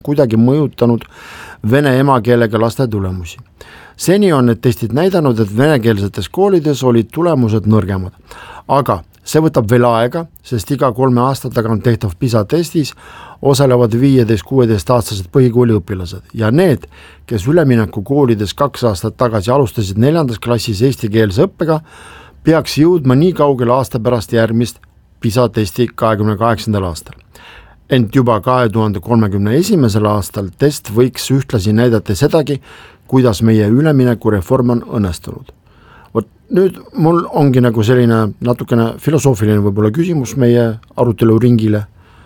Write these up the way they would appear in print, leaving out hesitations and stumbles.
kuidagi mõjutanud vene emakeelega laste tulemusi. Seni on need testid näidanud, et venekeelsetes koolides olid tulemused nõrgemad. Aga see võtab veel aega, sest iga 3 aasta tagant tehtav PISA testis osalevad 15-16-aastased põhikooli õpilased ja need, kes ülemineku koolides 2 aastat tagasi alustasid 4. klassis eestikeelse õppega, peaks jõudma nii kaugele aasta pärast järgmist PISA testi 28. aastal. Ent juba 2031. aastal test võiks ühtlasi näidata sedagi, kuidas meie üleminekureform on õnnestunud. Vot nüüd mul ongi nagu selline natukene filosoofiline võib-olla küsimus meie arutelu ringile.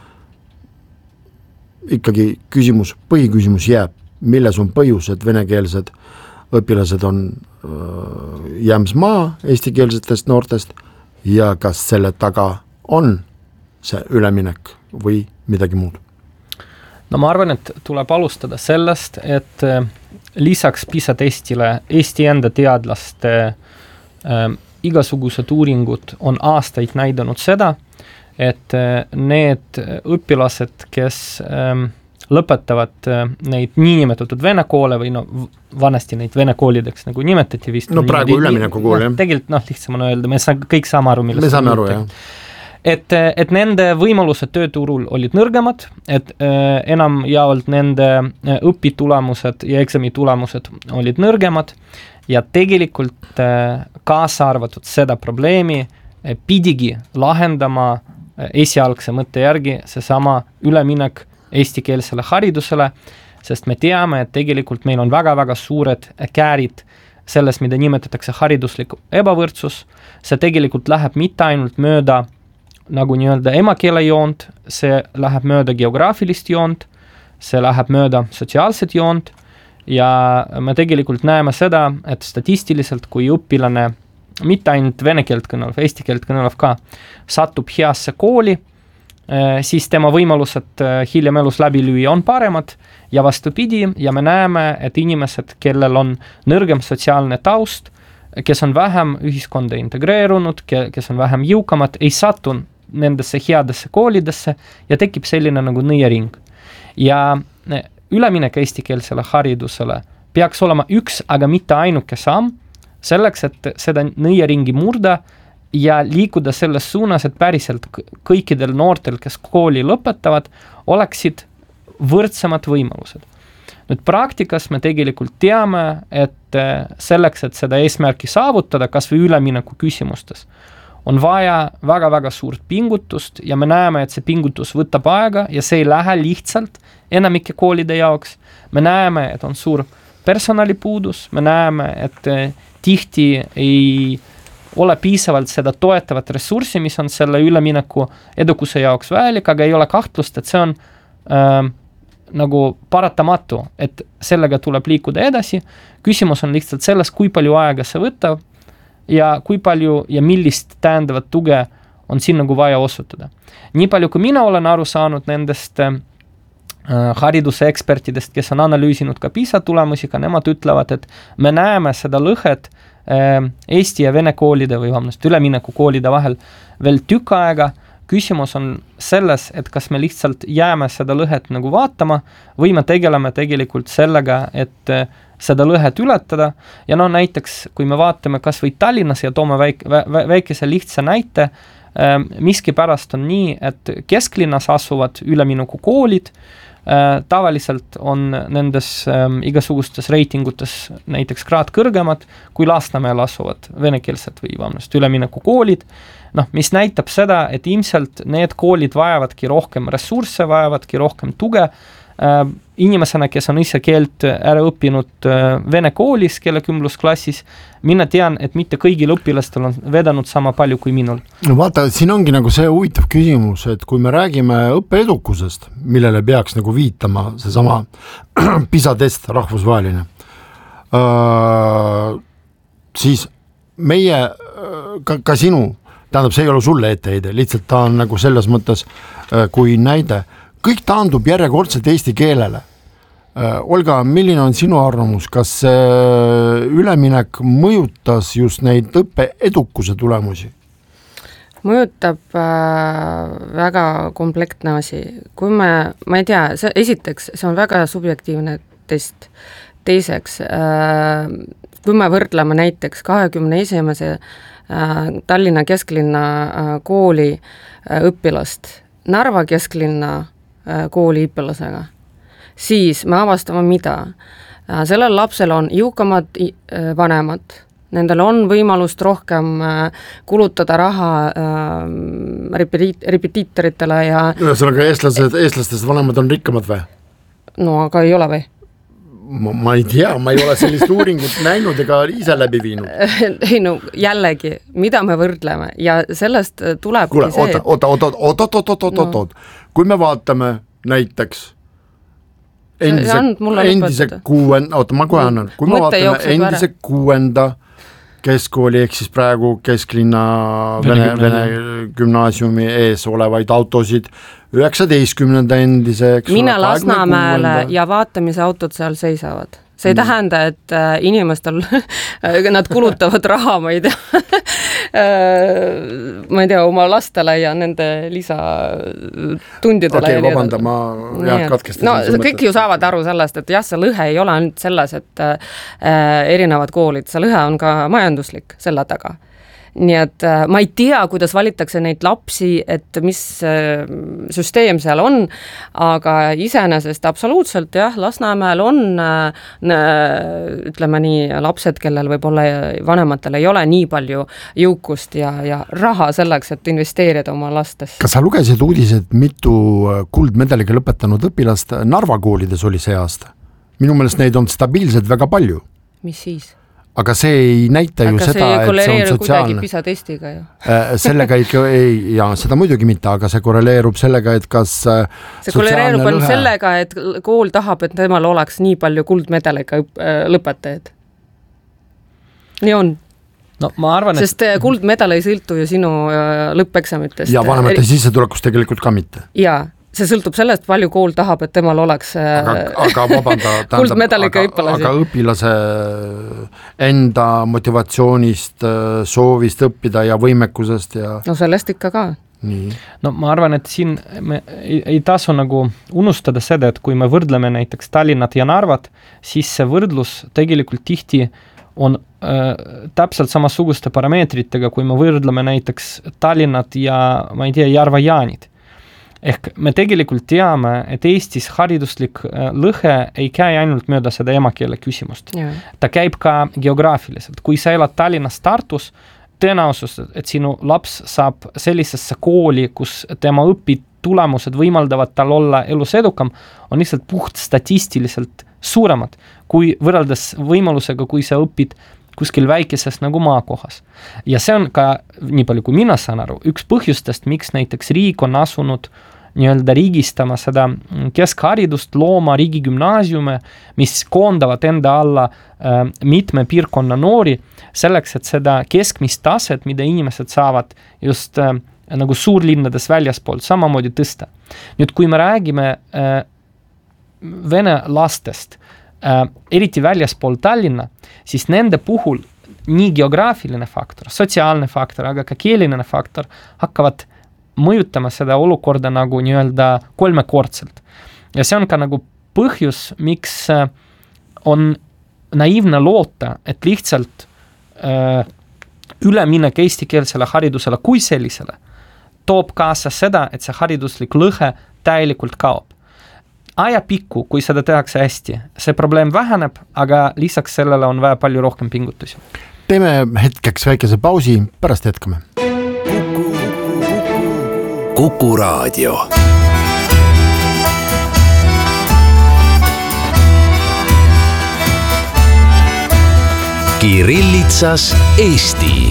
Ikkagi põhiküsimus jääb, milles on põhjus, et venekeelsed õpilased on jäämas maa eestikeelsetest noortest ja kas selle taga on see üleminek või midagi muud? No ma arvan, et tuleb alustada sellest, et lisaks PISA testile Eesti enda teadlaste igasugused uuringud on aastaid näidanud seda, et need õpilased, kes lõpetavad neid niinimetatud vene koole või vanasti neid vene koolideks nagu nimetati vist. No praegu ülemineku kool, jah. Tegelikult lihtsam on öelda, me kõik saame aru, me saame aru, jah. Et nende võimalused tööturul olid nõrgemad, et enam jaolt nende õpitulemused ja eksamitulemused olid nõrgemad ja tegelikult kaasa arvatud seda probleemi pidigi lahendama esialgse mõtte järgi seesama üleminek eestikeelsele haridusele, sest me teame, et tegelikult meil on väga-väga suured käärid selles, mida nimetatakse hariduslik ebavõrdsus. See tegelikult läheb mitte ainult mööda nagu nii-öelda emakeele joont, see läheb mööda geograafilist joont, see läheb mööda sotsiaalset joont ja me tegelikult näeme seda, et statistiliselt, kui õpilane mitte ainult vene keelt kõnelev, eesti keelt kõnelev ka, satub heasse kooli, siis tema võimalused hiljem elus läbi lüüa on paremad ja vastupidi ja me näeme, et inimesed, kellel on nõrgem sotsiaalne taust, kes on vähem ühiskonda integreerunud, kes on vähem jõukamad, ei satu nendesse headesse koolidesse ja tekib selline nagu nõiaring. Ja üleminek eestikeelsele haridusele peaks olema üks, aga mitte ainuke samm selleks, et seda nõiaringi murda ja liikuda selles suunas, et päriselt kõikidel noortel, kes kooli lõpetavad, oleksid võrdsemad võimalused. Nüüd praktikas me tegelikult teame, et selleks, et seda eesmärki saavutada, kas või ülemineku küsimustes, on vaja väga-väga suurt pingutust ja me näeme, et see pingutus võtab aega ja see ei lähe lihtsalt enamike koolide jaoks. Me näeme, et on suur personalipuudus, me näeme, et tihti ei ole piisavalt seda toetavat ressurssi, mis on selle ülemineku edukuse jaoks vajalik, aga ei ole kahtlust, et see on nagu paratamatu, et sellega tuleb liikuda edasi. Küsimus on lihtsalt selles, kui palju aega see võtab ja kui palju ja millist täiendavat tuge on siin nagu vaja osutada. Nii palju, kui mina olen aru saanud nendest hariduse ekspertidest, kes on analüüsinud ka PISA tulemusi, ka nemad ütlevad, et me näeme seda lõhet Eesti ja vene koolide või ülemineku koolide vahel veel tükk aega. Küsimus on selles, et kas me lihtsalt jääme seda lõhet nagu vaatama või me tegeleme tegelikult sellega, et seda lõhet ületada ja näiteks, kui me vaatame kas või Tallinnas ja toome väikese lihtsa näite, miskipärast on nii, et kesklinnas asuvad ülemineku koolid, tavaliselt on nendes igasugustes reitingutes näiteks kraad kõrgemad, kui Lasnamäel asuvad venekeelsed või ülemineku koolid, mis näitab seda, et ilmselt need koolid vajavadki rohkem ressursse, vajavadki rohkem tuge. Inimesena, kes on ise keelt ära õppinud vene koolis keelekümblusklassis, mina tean, et mitte kõigil õpilastel on vedanud sama palju kui minul. No vaata, siin ongi nagu see huvitav küsimus, et kui me räägime õppeedukusest, millele peaks nagu viitama seesama PISA test rahvusvaheline, siis meie, ka sinu, tähendab, see ei ole sulle etteheide, lihtsalt ta on nagu selles mõttes kui näide, kõik taandub järjekordselt eesti keelele. Olga, milline on sinu arvamus, kas üleminek mõjutas just neid õppe edukuse tulemusi? mõjutab väga komplektne asi. Kui ma ei tea, esiteks, see on väga subjektiivne test. Teiseks, kui me võrdleme näiteks 21. Tallinna kesklinna kooli õpilast Narva kesklinna kooli õpilasega, siis me avastame mida. Sellel lapsel on jõukamad vanemad, nendel on võimalust rohkem kulutada raha repetiitoritele ja... Ühesõnaga eestlastest vanemad on rikkamad või? No aga ei ole või? Ma ei tea, ma ei ole sellist uuringut näinud ega ise läbi viinud. Ei no jällegi, mida me võrdleme ja sellest tulebki Kuule, see... oota. Kui me vaatame näiteks endise endise 6. keskkooli ehk siis praegu kesklinna Vene gümnaasiumi ees olevaid autosid, 19. endise, mine Lasnamäele ja vaata, mis autod seal seisavad. See ei tähenda, et inimestel nad kulutavad raha, ma ei tea, oma lastele ja nende lisatundidele. Okei, vabanda, ma katkestan. No kõik ju saavad aru sellest, et jah, see lõhe ei ole ainult selles, et erinevad koolid, see lõhe on ka majanduslik selle taga. Nii et ma ei tea, kuidas valitakse neid lapsi, et mis süsteem seal on, aga iseenesest absoluutselt jah, Lasnamäel on ütleme nii, lapsed, kellel võib-olla vanematel ei ole nii palju jõukust ja raha selleks, et investeerida oma lastesse. Kas sa lugesid uudised, mitu kuldmedaliga lõpetanud õpilast Narva koolides oli see aasta? Minu meelest neid on stabiilselt väga palju. Mis siis? Aga see ei näita ju seda, et see on sotsiaalne. PISA testiga ju. Sellega ikka ei, ja seda muidugi mitte, aga see korreleerub sellega, et kas see korreleerub on sellega, et kool tahab, et temal oleks nii palju kuldmedaliga lõpetajaid. Nii on. No, ma arvan, sest kuldmedal ei sõltu ju sinu lõppeksamitest. Ja vanemate sissetulekust tegelikult ka mitte. Jaa. See sõltub sellest, palju kool tahab, et temal oleks aga vabanda, kuldmedaliga õpilasi. Aga õpilase enda motivatsioonist, soovist õppida ja võimekusest ja... No sellest ikka ka. Nii. No ma arvan, et siin me ei tasu nagu unustada seda, et kui me võrdleme näiteks Tallinnat ja Narvat, siis see võrdlus tegelikult tihti on täpselt samasuguste parameetritega, kui me võrdleme näiteks Tallinnat ja, ma ei tea, Järva-Jaanid. Ehk me tegelikult teame, et Eestis hariduslik lõhe ei käi ainult mööda seda emakeele küsimust. Ja. Ta käib ka geograafiliselt. Kui sa elad Tallinnas Tartus, tõenäosus, et sinu laps saab sellisesse kooli, kus tema õpitulemused võimaldavad tal olla elus edukam, on lihtsalt puht statistiliselt suuremad, kui võrreldes võimalusega, kui sa õpid kuskil väikeses nagu maakohas. Ja see on ka, nii palju kui mina saan aru, üks põhjustest, miks näiteks riik on asunud nii-öelda riigistama seda keskharidust, looma riigigümnaasiume, mis koondavad enda alla mitme piirkonna noori, selleks, et seda keskmist taset, mida inimesed saavad just nagu suurlinnades väljaspoolt samamoodi tõsta. Nüüd, kui me räägime vene lastest, eriti väljaspool Tallinna, siis nende puhul nii geograafiline faktor, sotsiaalne faktor, aga ka keeline faktor hakkavad mõjutama seda olukorda nagu nii-öelda kolmekordselt. Ja see on ka nagu põhjus, miks on naiivne loota, et lihtsalt üleminek eestikeelsele haridusele kui sellisele toob kaasa seda, et see hariduslik lõhe täielikult kaob. Ajapikku, kui seda tehakse hästi, see probleem väheneb, aga lisaks sellele on vaja palju rohkem pingutusi. Teeme hetkeks väikese pausi, pärast jätkame. Kuku Raadio. Kirillitsas Eesti.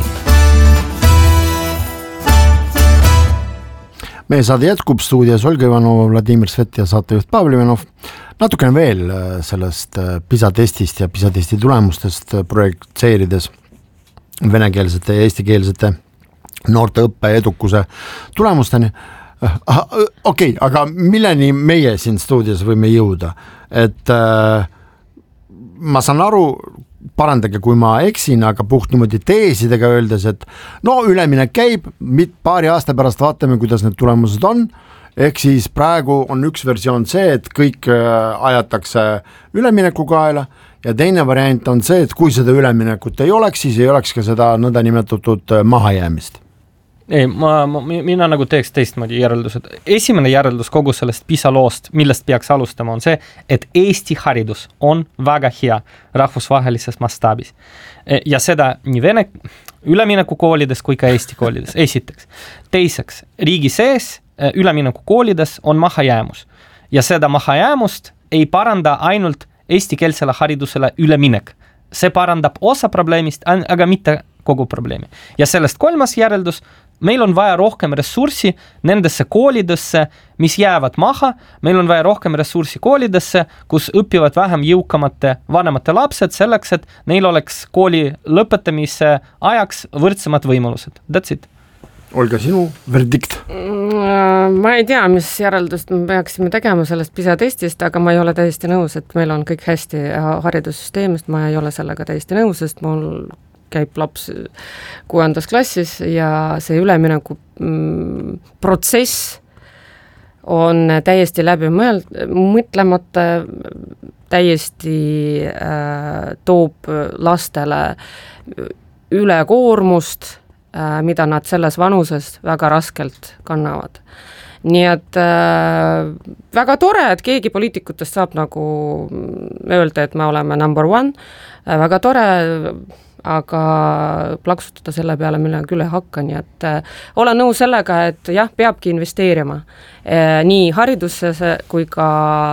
Meie saade jätkub stuudios Olga Ivanova, Vladimir Svet ja saatejuht Pavel Ivanov. Natukene veel sellest PISA testist ja PISA testi tulemustest projekteerides venekeelsete ja eestikeelsete noorte õppe edukuse tulemusteni. Okei, aga milleni meie siin stuudios võime jõuda? Et ma saan aru, parandage, kui ma eksin, aga puht niimoodi teesidega öeldes, et no üleminek käib, paari aasta pärast vaatame, kuidas need tulemused on, ehk siis praegu on üks versioon see, et kõik ajatakse ülemineku kaela ja teine variant on see, et kui seda üleminekut ei oleks, siis ei oleks ka seda nõndanimetatud mahajäämist. Ei, mina nagu teeks teistmoodi järeldused. Esimene järeldus kogu sellest PISA loost, millest peaks alustama, on see, et Eesti haridus on väga hea rahvusvahelises mastaabis. Ja seda nii vene üleminekukoolides kui ka Eesti koolides, esiteks. Teiseks, riigi sees üleminekukoolides on mahajäämus. Ja seda mahajäämust ei paranda ainult eestikeelsele haridusele üleminek. See parandab osa probleemist, aga mitte kogu probleemi. Ja sellest kolmas järeldus, meil on vaja rohkem ressurssi nendesse koolidesse, mis jäävad maha, meil on vaja rohkem ressurssi koolidesse, kus õpivad vähem jõukamate vanemate lapsed selleks, et neil oleks kooli lõpetamise ajaks võrdsemad võimalused. That's it. Olga, sinu verdikt? Ma ei tea, mis järeldust me peaksime tegema sellest PISA testist, aga ma ei ole täiesti nõus, et meil on kõik hästi haridussüsteemist, ma ei ole sellega täiesti nõus, sest mul käib laps 6. klassis ja see ülemineku protsess on täiesti läbi mõtlemata, täiesti toob lastele ülekoormust, mida nad selles vanuses väga raskelt kannavad. Nii et väga tore, et keegi poliitikutest saab nagu öelda, et me oleme number one, väga tore, aga plaksutada selle peale, mille küll ei hakka, nii et olen nõus sellega, et jah, peabki investeerima nii haridusse kui ka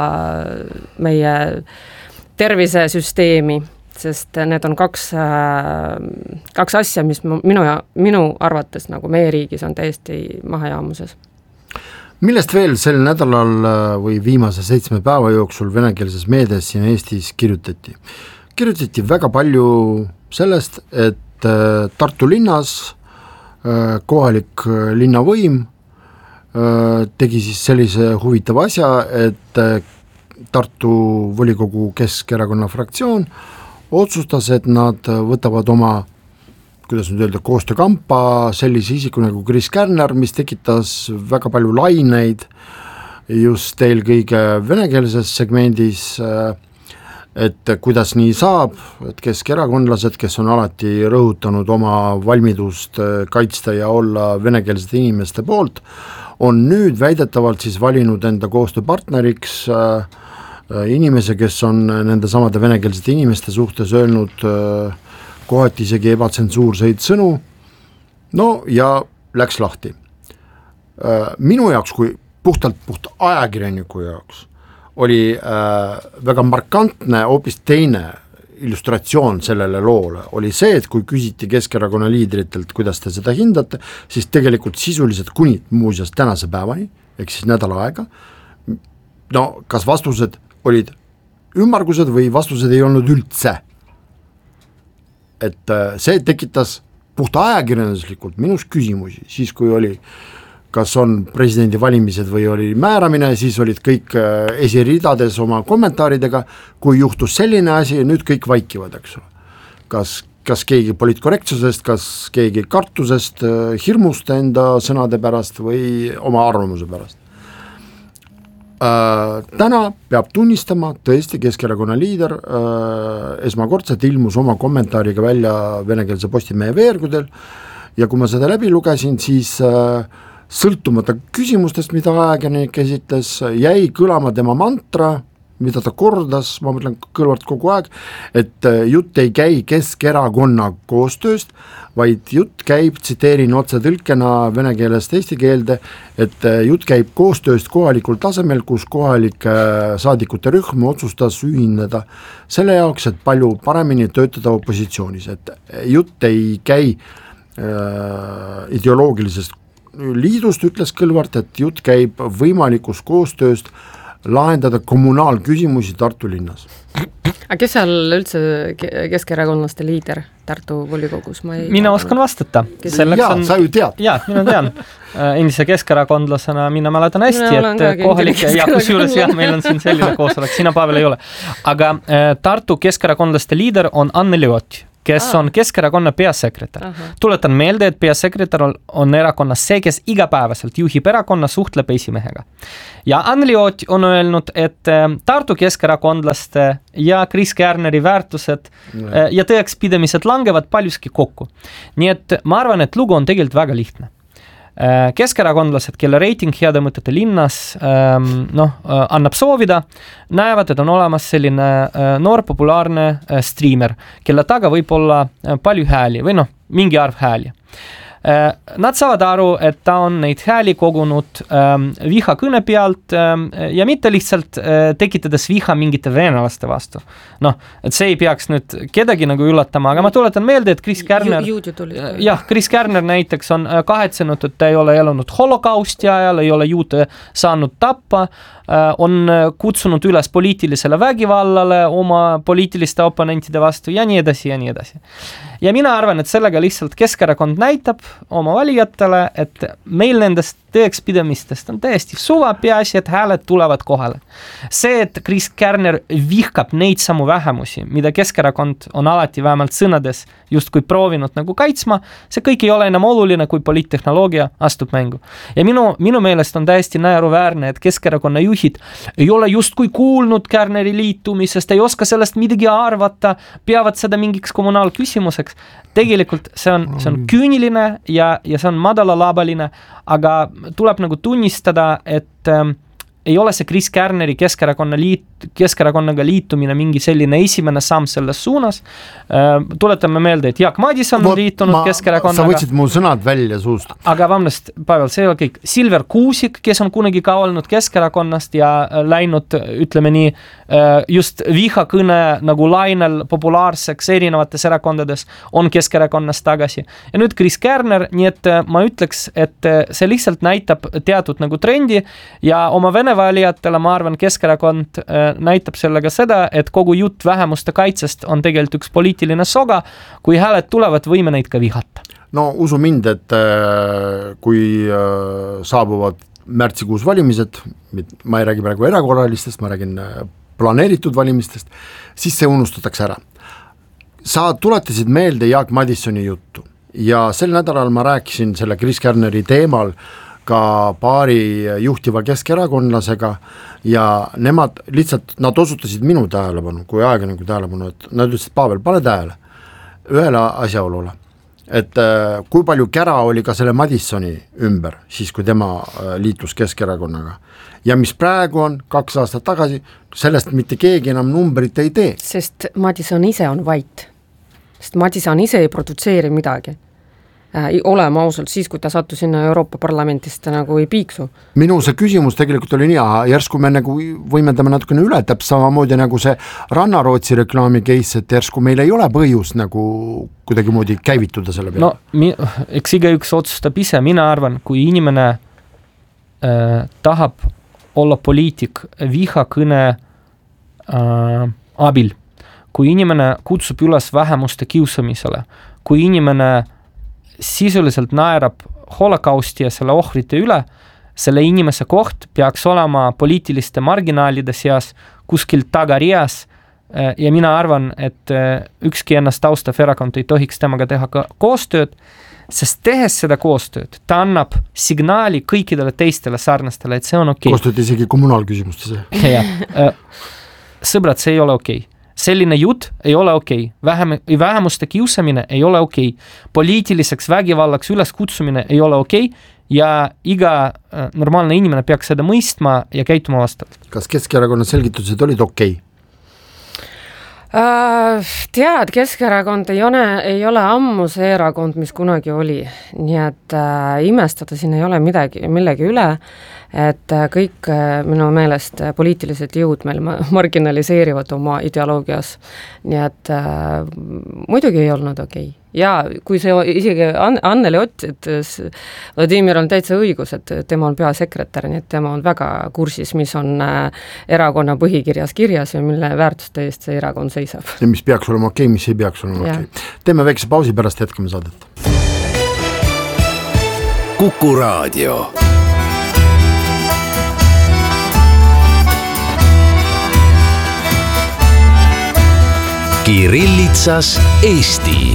meie tervisesüsteemi, sest need on kaks asja, mis minu arvates nagu meie riigis on täiesti mahajäämuses. Millest veel sel nädalal või viimase 7 päeva jooksul venekeelses meedias siin Eestis kirjutati? Kirjutati väga palju sellest, et Tartu linnas kohalik linnavõim tegi siis sellise huvitava asja, et Tartu volikogu Keskerakonna fraktsioon otsustas, et nad võtavad oma, kuidas nüüd öelda, koostöökampa sellise isiku nagu Kris Kärner, mis tekitas väga palju laineid just eelkõige venekeelses segmendis, et kuidas nii saab, et keskerakondlased, kes on alati rõhutanud oma valmidust kaitsta ja olla venekeelsete inimeste poolt, on nüüd väidetavalt siis valinud enda koostööpartneriks inimese, kes on nende samade venekeelsete inimeste suhtes öelnud kohati isegi ebatsensuurseid sõnu, no ja läks lahti. Minu jaoks kui puht ajakirjaniku jaoks oli väga markantne hoopis teine illustratsioon sellele loole, oli see, et kui küsiti Keskerakonna liidritelt, kuidas te seda hindate, siis tegelikult sisuliselt kuni muuseas tänase päevani, ehk siis nädala aega, no kas vastused olid ümmargused või vastused ei olnud üldse. Et see tekitas puht ajakirjanduslikult minus küsimusi, siis kui oli kas on presidendi valimised või oli määramine, siis olid kõik esiridades oma kommentaaridega, kui juhtus selline asi ja nüüd kõik vaikivad, eks ole. Kas keegi poliitkorrektsusest, kas keegi kartusest, hirmust enda sõnade pärast või oma arvamuse pärast. Täna peab tunnistama tõesti Keskerakonna liider esmakordselt ilmus oma kommentaariga välja venekeelse Postimehe veergudel ja kui ma seda läbi lugesin, siis sõltumata küsimustest, mida ajakirjanik esitles, jäi kõlama tema mantra, mida ta kordas, ma mõtlen Kõlvart kogu aeg, et jutt ei käi Keskerakonna koostööst, vaid jutt käib, tsiteerin otse tõlkena vene keelest eesti keelde, et jutt käib koostööst kohalikul tasemel, kus kohalike saadikute rühm otsustas ühineda selle jaoks, et palju paremini töötada opositsioonis, et jutt ei käi ideoloogilisest liidust, ütles Kõlvart, et jutt käib võimalikust koostööst lahendada kommunaalküsimusi Tartu linnas. Aga kes seal üldse keskerakondlaste liider Tartu volikogus? Mina oskan vastata. Sa ju tead. Jaa, mina tean. Endise keskerakondlasena mina mäletan hästi, et kohalike ja kusjuures meil on siin selline koosolek, sina Pavel ei ole. Aga Tartu keskerakondlaste liider on Anneli Ott, kes on Keskerakonna peasekretär. Tuletan meelde, et peasekretär on erakonnas see, kes igapäevaselt juhib erakonna, suhtleb esimehega. Ja Anneli Ott on öelnud, et Tartu keskerakondlaste ja Kris Kärneri väärtused ja tõekspidamised langevad paljuski kokku. Nii et ma arvan, et lugu on tegelikult väga lihtne. Keskerakondlased, kelle reiting heade mõtete linnas annab soovida, näevad, et on olemas selline noor populaarne striimer, kelle taga võib olla palju hääli või mingi arv hääli. Nad saavad aru, et ta on neid hääli kogunud vihakõne pealt ja mitte lihtsalt tekitades viha mingite venelaste vastu. Et see ei peaks nüüd kedagi nagu üllatama, aga ma tuletan meelde, et Kris Kärner Kris Kärner näiteks on kahetsenud, et ta ei ole elanud holokausti ajal, ei ole juute saanud tappa, on kutsunud üles poliitilisele vägivallale oma poliitiliste oponentide vastu ja nii edasi ja nii edasi. Ja mina arvan, et sellega lihtsalt Keskerakond näitab oma valijatele, et meil nendest tõekspidamistest on täiesti suva, peaasi, et hääled tulevad kohale. See, et Kris Kärner vihkab neid samu vähemusi, mida Keskerakond on alati vähemalt sõnades justkui proovinud nagu kaitsma, see kõik ei ole enam oluline, kui poliittehnoloogia astub mängu. Ja minu meelest on täiesti naeruväärne, et Keskerakonna juhid ei ole justkui kuulnud Kärneri liitumisest, ei oska sellest midagi arvata, peavad seda mingiks kommunaalküsimuseks. Tegelikult see on küüniline ja see on madalalabaline, aga tuleb nagu tunnistada, et ei ole see Kris Kärneri Keskerakonnaga liitumine mingi selline esimene samm selles suunas. Tuletame meelde, et Jaak Madison on liitunud Keskerakonnaga. Sa võtsid mu sõnad välja suust. Aga vabandust, Pavel, see ei ole kõik. Silver Kuusik, kes on kunagi ka olnud Keskerakonnast ja läinud, ütleme nii, just vihakõne nagu lainel populaarseks erinevates erakondades on Keskerakonnas tagasi. Ja nüüd Kris Kärner, nii et ma ütleks, et see lihtsalt näitab teatud nagu trendi ja oma vene valijatele, ma arvan, Keskerakond näitab sellega seda, et kogu jutt vähemuste kaitsest on tegelikult üks poliitiline soga, kui hääled tulevad, võime neid ka vihata. No usu mind, et kui saabuvad märtsikuus valimised, ma ei räägi praegu erakorralistest, ma räägin planeeritud valimistest, siis see unustatakse ära. Sa tuletasid meelde Jaak Madisoni juttu ja sel nädalal ma rääkisin selle Kris Kärneri teemal ka paari juhtiva keskerakondlasega ja nad osutasid minu tähelepanu, kui ajakirjaniku tähelepanu, et nad ütlesid, Pavel, pane tähele ühele asjaolule, et kui palju kära oli ka selle Madisoni ümber, siis kui tema liitus Keskerakonnaga. Ja mis praegu on 2 aastat tagasi, sellest mitte keegi enam numbrit ei tee. Sest Madison ise on vait. Sest Madison ise ei produtseeri midagi. Olema ausalt siis, kui ta sattu sinna Euroopa Parlamentist, ta nagu ei piiksu. Minu see küsimus tegelikult oli nii, järsku me nagu võimendame natukene üle, täpselt samamoodi nagu see Rannarootsi reklaami case, et järsku meil ei ole põhjus nagu kuidagi moodi käivituda selle peale. Eks igaüks otsustab ise, mina arvan, kui inimene tahab olla poliitik vihakõne abil, kui inimene kutsub üles vähemuste kiusamisele, kui inimene sisuliselt naerab holokausti ja selle ohvrite üle, selle inimese koht peaks olema poliitiliste marginaalide seas kuskil tagarias ja mina arvan, et ükski ennast austav erakond ei tohiks temaga teha ka koostööd, sest tehes seda koostööd, ta annab signaali kõikidele teistele sarnastele, et see on okei. Koostööd isegi kommunaalküsimustes. Sõbrad, see ei ole okei. Selline jutt ei ole okei. Vähemuste kiusamine ei ole okei. Poliitiliseks vägivallaks üles kutsumine ei ole okei ja iga normaalne inimene peaks seda mõistma ja käituma vastavalt. Kas Keskerakonna selgitused olid okei? Tead, Keskerakond ei ole ammu see erakond, mis kunagi oli. Nii et imestada siin ei ole millegi üle, et kõik minu meelest poliitilised jõud meil marginaliseerivad oma ideoloogias. Nii et muidugi ei olnud okei. ja kui see isegi Anneli Ott ütles, Vladimir on täitsa õigus, et tema on peasekretär, nii et tema on väga kursis, mis on erakonna põhikirjas kirjas ja mille väärtuste eest see erakond seisab. Ja mis peaks olema okei, mis ei peaks olema okei. Teeme väikse pausi, pärast jätkame saadet. Kuku Raadio. Kirillitsas Eesti.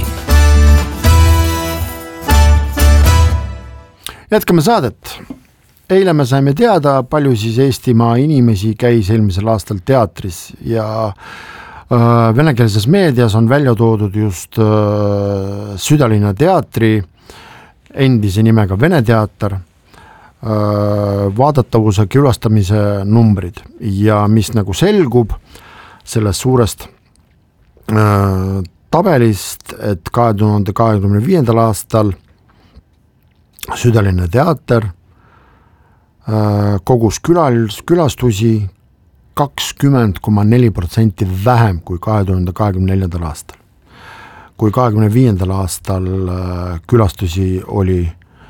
Jätkame saadet. Eile me saime teada, palju siis Eestimaa inimesi käis eelmisel aastal teatris ja venekeelses meedias on välja toodud just Südalinna teatri endise nimega Vene teater vaadatavuse külastamise numbrid ja mis nagu selgub sellest suurest tabelist, et 2025. aastal Südalinna teater kogus külastusi 20,4% vähem kui 2024. aastal. Kui 2025. aastal külastusi oli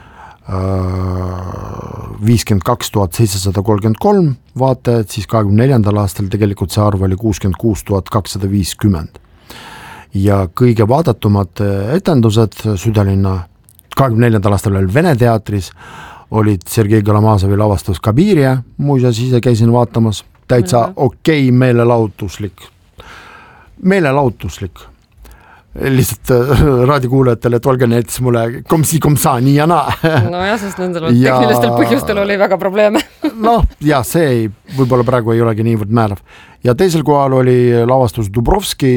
52 733 vaatajat, siis 2024. aastal tegelikult see arv oli 66 250. Ja kõige vaadatumad etendused Südalinna 24. aastal veel Vene teatris olid Sergei Golomazovi lavastus Kabiria, muuseas ise käisin vaatamas, täitsa okei, meelelahutuslik. Lihtsalt raadikuulajatele, et Olga näitas mulle komsa, nii ja naa. No jah, sest nendel tehnilistel põhjustel oli väga probleeme. Noh, ja see võib-olla praegu ei olegi niivõrd määrav. Ja teisel kohal oli lavastus Dubrovski.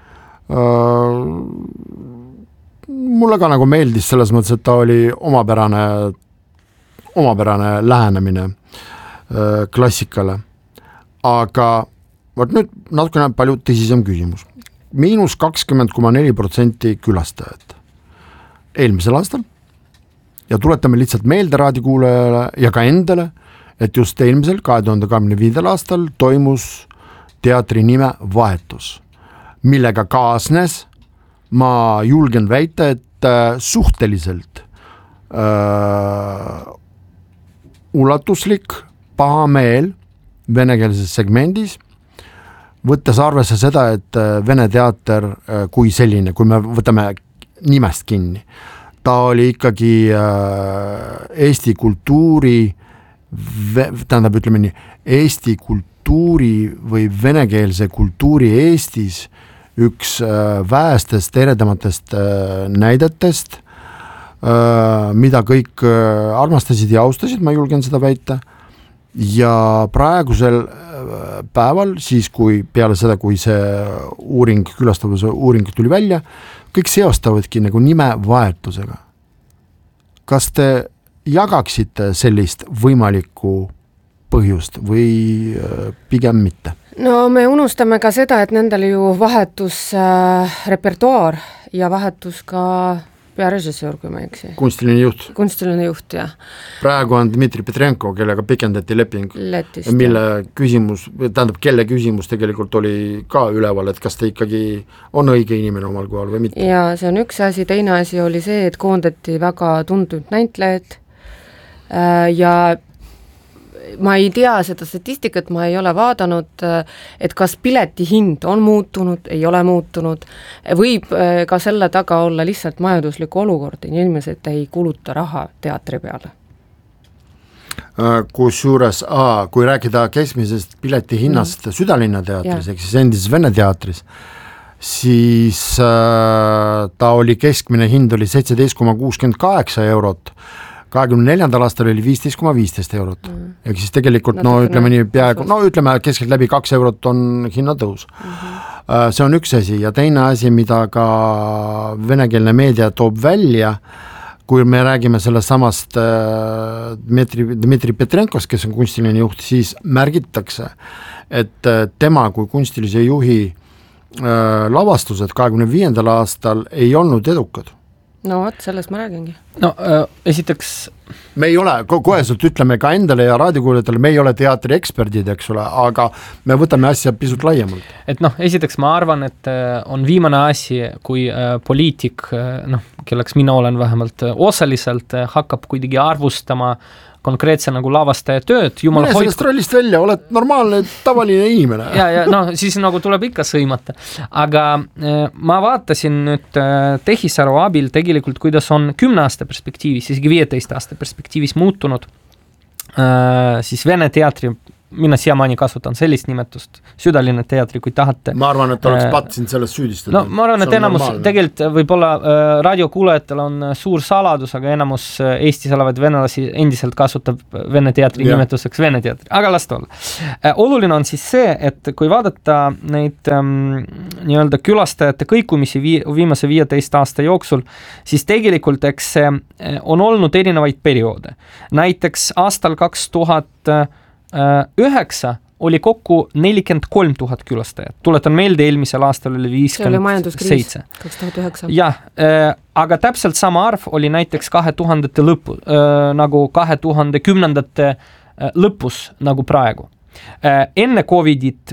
Mulle ka nagu meeldis selles mõttes, et ta oli omapärane lähenemine klassikale. Aga võt nüüd natukene palju tõsisem küsimus. -20,4% külastajad eelmisel aastal ja tuletame lihtsalt meelde raadikuulajale ja ka endale, et just eelmisel 2025. aastal toimus teatri nime vahetus, millega kaasnes, ma julgen väita, et suhteliselt ulatuslik pahameel venekeelses segmendis, võttes arvesse seda, et Vene teater kui selline, kui me võtame nimest kinni, ta oli ikkagi Eesti kultuuri, tähendab, ütleme nii, Eesti kultuuri või venekeelse kultuuri Eestis üks väestest eredamatest näidetest, mida kõik armastasid ja austasid, ma julgen seda väita. Ja praegusel päeval, siis kui peale seda, kui see külastavuse uuring tuli välja, kõik seostavadki nagu nime vahetusega. Kas te jagaksite sellist võimalikku põhjust või pigem mitte? No me unustame ka seda, et nendel ju vahetus repertuaar ja vahetus ka pearežissöör, kui ma eksi. Kunstiline juht, jah. Praegu on Dmitri Petrenko, kellega pikendati leping, Letist, mille küsimus, tähendab, kelle küsimus tegelikult oli ka üleval, et kas ta ikkagi on õige inimene omal kohal või mitte. Ja see on üks asi, teine asi oli see, et koondati väga tuntud näitlejad ja ma ei tea seda statistikat, ma ei ole vaadanud, et kas pileti hind on muutunud, ei ole muutunud, võib ka selle taga olla lihtsalt majanduslik olukord, inimesed ei kuluta raha teatri peale. Kusjuures, kui rääkida keskmisest pileti hinnast Südalinna teatris, ehk siis endises Vene teatris, siis ta oli keskmine hind oli 17,68 eurot, 24. aastal oli 15,15 eurot. Ehk siis tegelikult, ütleme nii peaaegu, ütleme keskelt läbi 2 eurot on hinnatõus. See on üks asi ja teine asi, mida ka venekeelne meedia toob välja, kui me räägime sellest samast Dmitri Petrenkost, kes on kunstiline juht, siis märgitakse, et tema kui kunstilise juhi lavastused 25. aastal ei olnud edukad. no vot, sellest ma räägingi. No esiteks me ei ole, koheselt ütleme ka endale ja raadiokuulajatele, me ei ole teatri eksperdid, eks ole, aga me võtame asja pisut laiemalt. Et esiteks ma arvan, et on viimane asi, kui poliitik, kelleks mina olen vähemalt osaliselt, hakkab kuidagi arvustama konkreetse nagu lavastaja tööd. Mine sellest rollist välja, oled normaalne, tavaline inimene. Ja siis nagu tuleb ikka sõimata. Aga ma vaatasin nüüd tehisaru abil tegelikult, kuidas on 10 aasta perspektiivis, isegi 15 aasta perspektiivis muutunud siis Vene teatri, mina siiamaani kasutan sellist nimetust, Südalinna teatri, kui tahate. Ma arvan, et oleks patt sind sellest süüdistada. No ma arvan, et enamus tegelikult võib-olla raadiokuulajatel on suur saladus, aga enamus Eestis olevad venelasi endiselt kasutab Vene teatri nimetuseks Vene teatri, aga las ta olla. Oluline on siis see, et kui vaadata neid nii-öelda külastajate kõikumisi viimase 15 aasta jooksul, siis tegelikult eks on olnud erinevaid perioode. Näiteks aastal 2009 oli kokku 43 000 külastajat. Tuletan meelde, eelmisel aastal oli 57. See oli majanduskriis 2009. Jah, aga täpselt sama arv oli näiteks 2000-te lõppu, nagu 2010-ndate lõpus nagu praegu. Enne Covidit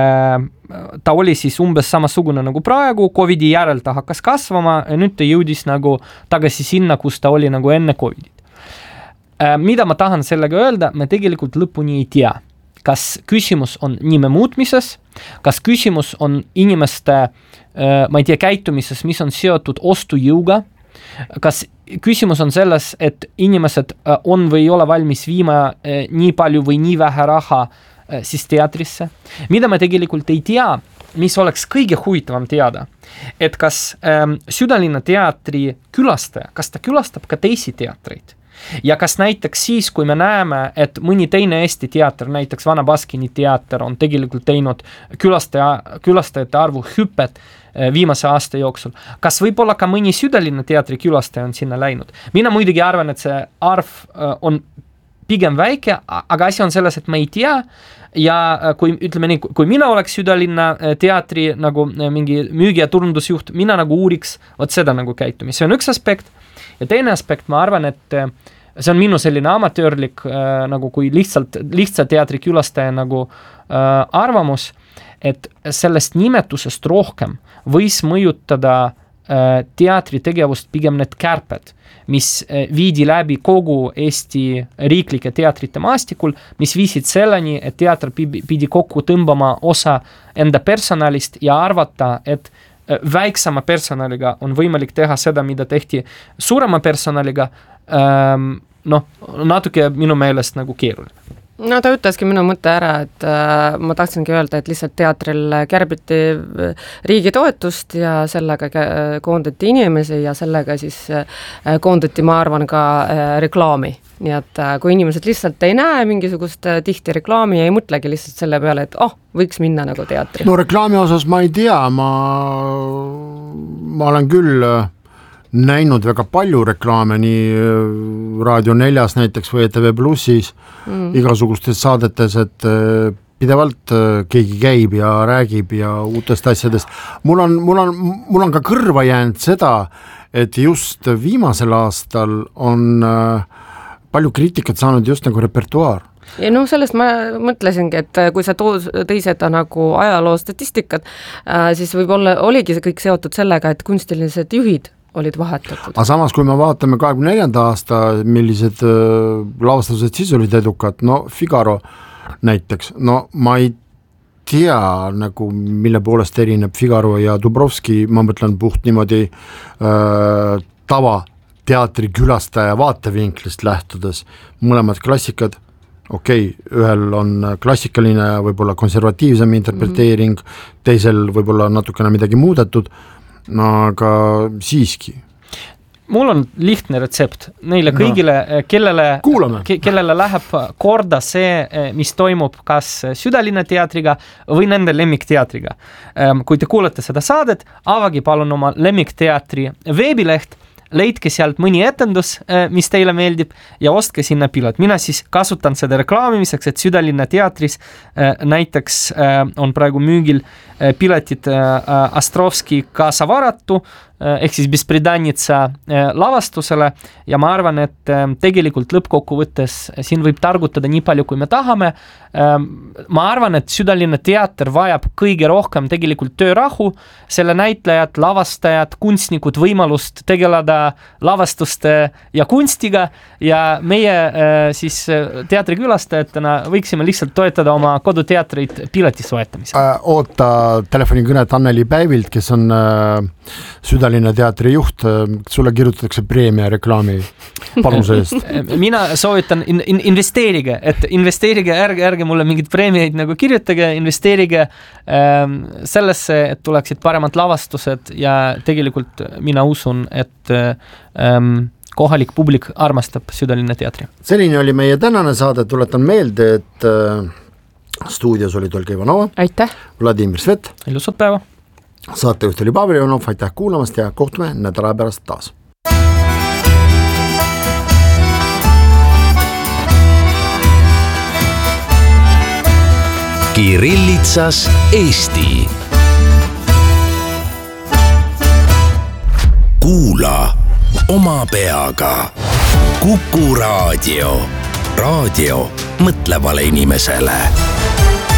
ta oli siis umbes samasugune nagu praegu, Covidi järel ta hakkas kasvama ja nüüd ta jõudis nagu tagasi sinna, kus ta oli nagu enne Covidit. Mida ma tahan sellega öelda, me tegelikult lõpuni ei tea. Kas küsimus on nime muutmises, kas küsimus on inimeste, ma ei tea, käitumises, mis on seotud ostujõuga, kas küsimus on selles, et inimesed on või ei ole valmis viima nii palju või nii vähe raha siis teatrisse. Mida me tegelikult ei tea, mis oleks kõige huvitavam teada, et kas Südalinna teatri külastaja, kas ta külastab ka teisi teatreid? Ja kas näiteks siis, kui me näeme, et mõni teine Eesti teater, näiteks Vana Baskini teater on tegelikult teinud külastajate arvu hüpped viimase aasta jooksul, kas võib-olla ka mõni Südalinna teatri külastaja on sinna läinud? Mina muidugi arvan, et see arv on pigem väike, aga asi on selles, et me ei tea ja kui ütleme nii, kui mina oleks Südalinna teatri nagu mingi müügi- ja turundusjuht, mina nagu uuriks võt seda nagu käitumist. See on üks aspekt ja teine aspekt, ma arvan, et see on minu selline amatöörlik nagu kui lihtsalt teatri külastaja nagu arvamus, et sellest nimetusest rohkem võis mõjutada teatri tegevust pigem need kärped, mis viidi läbi kogu Eesti riiklike teatrite maastikul, mis viisid selleni, et teater pidi kokku tõmbama osa enda personalist ja arvata, et väiksema personaliga on võimalik teha seda, mida tehti suurema personaliga, natuke minu meelest nagu keeruline. No ta ütleski minu mõtte ära, et ma tahtsingi öelda, et lihtsalt teatril kärbiti riigi toetust ja sellega koondati inimesi ja sellega siis koondati, ma arvan, ka reklaami. Nii et kui inimesed lihtsalt ei näe mingisugust tihti reklaami ja ei mõtlegi lihtsalt selle peale, et võiks minna nagu teatri. No reklaami osas ma ei tea, ma olen küll näinud väga palju reklaame nii Raadio 4 näiteks või ETV Plussis igasugustes saadetes, et pidevalt keegi käib ja räägib ja uutest asjadest. Mul on ka kõrva jäänud seda, et just viimasel aastal on palju kriitikat saanud just nagu repertuaar. Ja sellest ma mõtlesingi, et kui sa tõi seda nagu ajaloo statistikat, siis võib-olla oligi see kõik seotud sellega, et kunstilised juhid olid vahetatud. Aga samas, kui me vaatame 24. aasta, millised lavastused siis olid edukad, Figaro näiteks, ma ei tea nagu, mille poolest erineb Figaro ja Dubrovski, ma mõtlen puht niimoodi tava teatri külastaja vaatevinklist lähtudes, mõlemad klassikad, ühel on klassikaline, võib-olla konservatiivsem interpreteering, teisel võib-olla natukene midagi muudetud, aga siiski. Mul on lihtne retsept neile kõigile, kellele läheb korda see, mis toimub kas Südalinna teatriga või nende lemmikteatriga. Kui te kuulete seda saadet, avagi palun oma lemmikteatri veebileht, leidke sealt mõni etendus, mis teile meeldib ja ostke sinna pilet. Mina siis kasutan seda reklaamimiseks, et Südalinna teatris näiteks on praegu müügil piletid Ostrovski kaasa varatu, ehk siis Bespredanitsa lavastusele ja ma arvan, et tegelikult lõppkokkuvõttes siin võib targutada nii palju, kui me tahame. Ma arvan, et Südalinna teater vajab kõige rohkem tegelikult töörahu, selle näitlejad, lavastajad, kunstnikud võimalust tegeleda lavastuste ja kunstiga ja meie siis teatrikülastajatena võiksime lihtsalt toetada oma koduteatreid pileti soetamisel. Oota telefonikõnet Anneli Päivilt, kes on Südalinna teatri juht, sulle kirjutatakse preemia reklaami panuse eest. Mina soovitan investeerige, ärge mulle mingid preemiaid nagu kirjutage, investeerige sellesse, et tuleksid paremad lavastused ja tegelikult mina usun, et kohalik publik armastab Südalinna teatri. Selline oli meie tänane saade, tuletan meelde, et stuudios oli Olga Ivanova. Aitäh! Vladimir Svet. Ilusat päeva! Saatejuht oli Pavel Ionov, aitäh kuulamast ja kohtume nädala pärast taas. Kirillitsas Eesti. Kuula oma peaga. Kuku Raadio. Raadio mõtlevale inimesele.